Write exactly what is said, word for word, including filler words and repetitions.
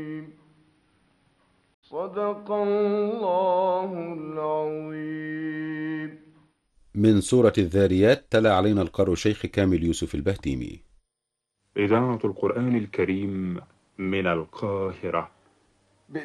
صدق الله العظيم. من سورة الذاريات تلا علينا القارئ شيخ كامل يوسف البهتيمي. إذاعة القرآن الكريم من القاهرة.